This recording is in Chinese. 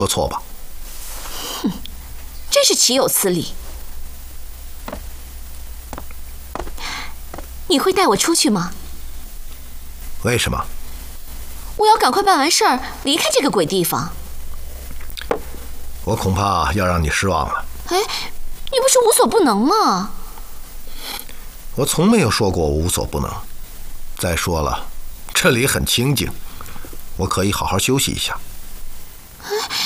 不错吧？ 哼，真是岂有此理！你会带我出去吗？ 为什么？ 我要赶快办完事儿，离开这个鬼地方。 我恐怕要让你失望了。 哎，你不是无所不能吗？ 我从没有说过我无所不能。再说了，这里很清静，我可以好好休息一下。 哎，